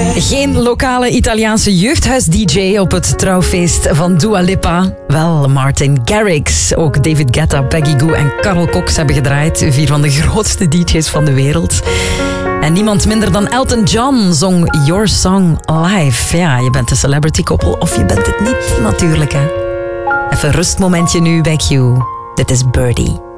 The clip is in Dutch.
Geen lokale Italiaanse jeugdhuis-dj op het trouwfeest van Dua Lipa. Wel, Martin Garrix, ook David Guetta, Peggy Gou en Carl Cox hebben gedraaid. 4 van de grootste dj's van de wereld. En niemand minder dan Elton John zong Your Song live. Ja, je bent een celebrity koppel of je bent het niet, natuurlijk. Hè. Even een rustmomentje nu bij Q. Dit is Birdie.